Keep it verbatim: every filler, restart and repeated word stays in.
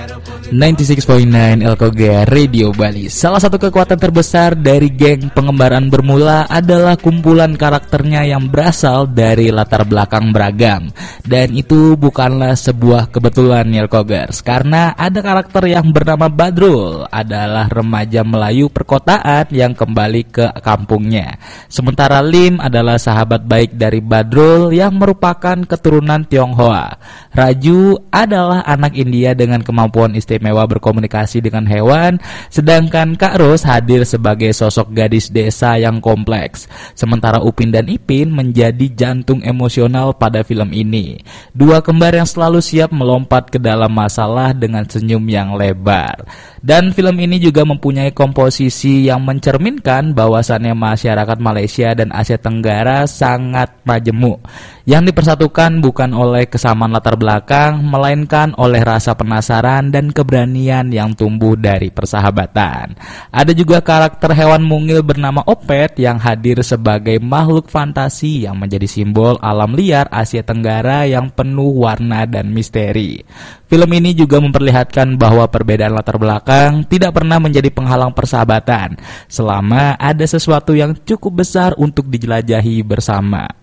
sembilan puluh enam koma sembilan Elkoga Radio Bali. Salah satu kekuatan terbesar dari geng pengembaraan bermula adalah kumpulan karakternya yang berasal dari latar belakang beragam. Dan itu bukanlah sebuah kebetulan Elkogers, karena ada karakter yang bernama Badrul, adalah remaja Melayu perkotaan yang kembali ke kampungnya. Sementara Lim adalah sahabat baik dari Badrul yang merupakan keturunan Tionghoa. Raju adalah anak India dengan kemampuan istimewa berkomunikasi dengan hewan, sedangkan Kak Ros hadir sebagai sosok gadis desa yang kompleks. Sementara Upin dan Ipin menjadi jantung emosional pada film ini. Dua kembar yang selalu siap melompat ke dalam masalah dengan senyum yang lebar. Dan film ini juga mempunyai komposisi yang mencerminkan bahwasannya masyarakat Malaysia dan Asia Tenggara sangat majemuk, yang dipersatukan bukan oleh kesamaan latar belakang, melainkan oleh rasa penasaran dan keberanian yang tumbuh dari persahabatan. Ada juga karakter hewan mungil bernama Opet yang hadir sebagai makhluk fantasi yang menjadi simbol alam liar Asia Tenggara yang penuh warna dan misteri. Film ini juga memperlihatkan bahwa perbedaan latar belakang tidak pernah menjadi penghalang persahabatan selama ada sesuatu yang cukup besar untuk dijelajahi bersama.